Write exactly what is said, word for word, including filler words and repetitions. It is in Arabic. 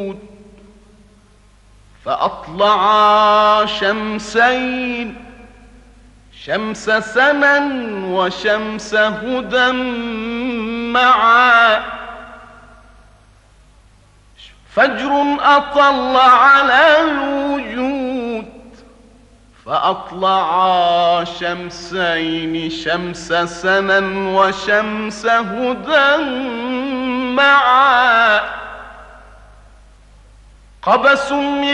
فأطلعا شمسين، شمس سنا وشمس هدى معا، فجر أطل على الوجود، فأطلعا شمسين، شمس سنا وشمس هدى معا. قبس